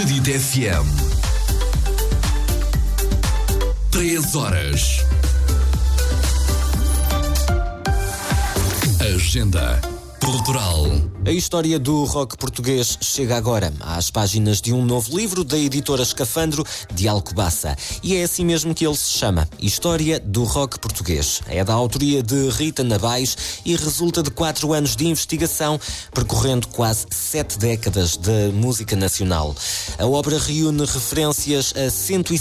Benedito FM. 3 horas. Agenda cultural. A história do rock português chega agora às páginas de um novo livro da editora Escafandro de Alcobaça. E é assim mesmo que ele se chama, História do Rock Português. É da autoria de Rita Nabais e resulta de 4 anos de investigação, percorrendo quase 7 décadas da música nacional. A obra reúne referências a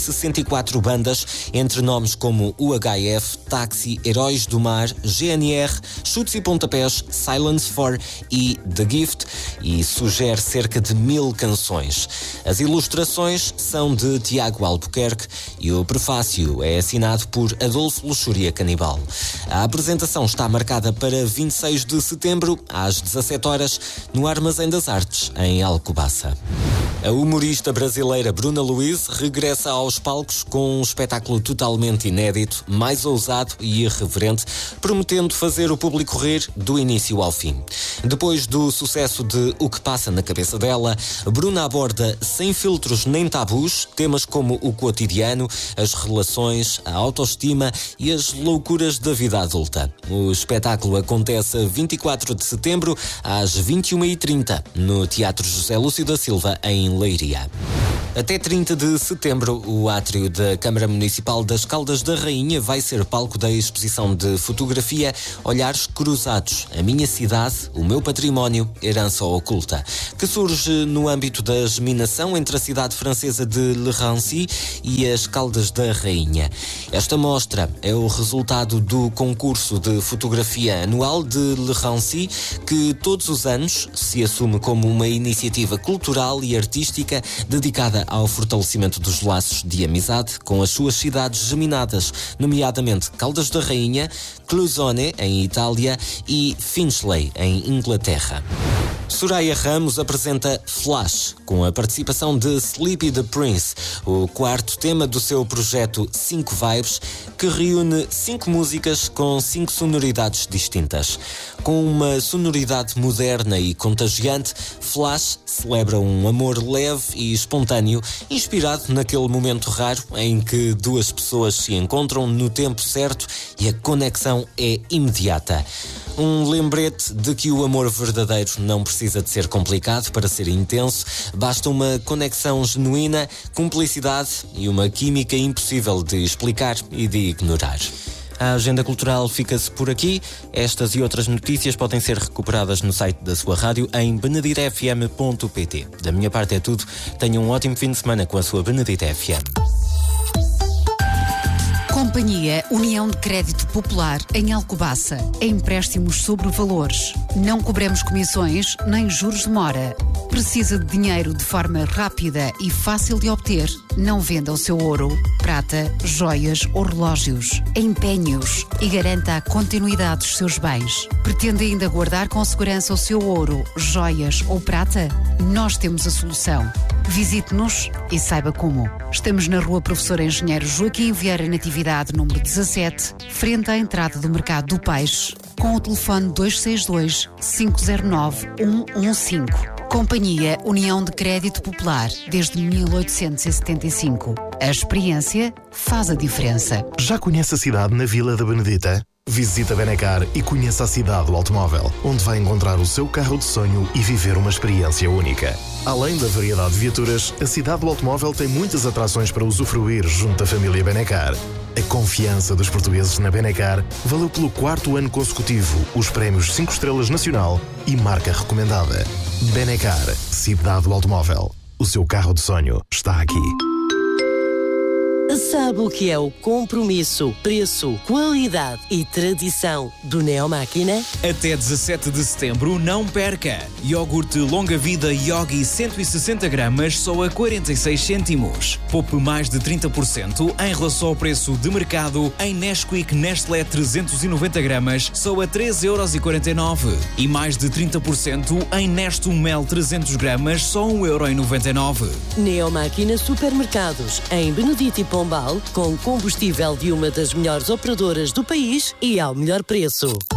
164 bandas, entre nomes como UHF, Táxi, Heróis do Mar, GNR, Chutes e Pontapés, Silence 4 e The Gift, e sugere cerca de 1000 canções. As ilustrações são de Tiago Albuquerque e o prefácio é assinado por Adolfo Luxúria Canibal. A apresentação está marcada para 26 de setembro, às 17 horas, no Armazém das Artes, em Alcobaça. A humorista brasileira Bruna Luiz regressa aos palcos com um espetáculo totalmente inédito, mais ousado e irreverente, prometendo fazer o público rir do início ao fim. Depois do sucesso de O que passa na cabeça dela, Bruna aborda sem filtros nem tabus temas como o cotidiano, as relações, a autoestima e as loucuras da vida adulta. O espetáculo acontece a 24 de setembro às 21h30 no Teatro José Lúcio da Silva, em Leiria. Até 30 de setembro, o átrio da Câmara Municipal das Caldas da Rainha vai ser palco da exposição de fotografia Olhares Cruzados, a minha cidade, o meu património, herança oculta, que surge no âmbito da geminação entre a cidade francesa de Le Rancy e as Caldas da Rainha. Esta mostra é o resultado do concurso de fotografia anual de Le Rancy, que todos os anos se assume como uma iniciativa cultural e artística dedicada ao fortalecimento dos laços de amizade com as suas cidades geminadas, nomeadamente Caldas da Rainha, Clusone, em Itália, e Finchley, em Inglaterra. Soraya Ramos apresenta Flash, com a participação de Sleepy the Prince, o quarto tema do seu projeto 5 Vibes, que reúne 5 músicas com 5 sonoridades distintas. Com uma sonoridade moderna e contagiante, Flash celebra um amor leve e espontâneo, inspirado naquele momento raro em que duas pessoas se encontram no tempo certo e a conexão é imediata. Um lembrete de que o amor verdadeiro não precisa de ser complicado para ser intenso, basta uma conexão genuína, cumplicidade e uma química impossível de explicar e de ignorar. A agenda cultural fica-se por aqui. Estas e outras notícias podem ser recuperadas no site da sua rádio em beneditofm.pt. Da minha parte é tudo. Tenham um ótimo fim de semana com a sua Benedito FM. Companhia União de Crédito Popular em Alcobaça. Empréstimos sobre valores. Não cobramos comissões nem juros de mora. Precisa de dinheiro de forma rápida e fácil de obter? Não venda o seu ouro, prata, joias ou relógios. Empenhe-os e garanta a continuidade dos seus bens. Pretende ainda guardar com segurança o seu ouro, joias ou prata? Nós temos a solução. Visite-nos e saiba como. Estamos na Rua Professor Engenheiro Joaquim Vieira Natividade, número 17, frente à entrada do Mercado do Peixe, com o telefone 262-509-115. Companhia União de Crédito Popular, desde 1875. A experiência faz a diferença. Já conhece a cidade na Vila da Benedita? Visite a Benecar e conheça a cidade do automóvel, onde vai encontrar o seu carro de sonho e viver uma experiência única. Além da variedade de viaturas, a cidade do automóvel tem muitas atrações para usufruir junto à família Benecar. A confiança dos portugueses na Benecar valeu pelo 4º ano consecutivo os prémios 5 estrelas nacional e marca recomendada. Benecar, cidade do automóvel. O seu carro de sonho está aqui. Sabe o que é o compromisso, preço, qualidade e tradição do Neomáquina? Até 17 de setembro, não perca! Iogurte Longa Vida Yogi 160 gramas só a 46 cêntimos. Poupe mais de 30% em relação ao preço de mercado em Nesquik Nestlé 390 gramas só a 3,49€. E mais de 30% em Nesto Mel 300 gramas só 1,99€. Neomáquina Supermercados, em Benedito e Pombal, com combustível de uma das melhores operadoras do país e ao melhor preço.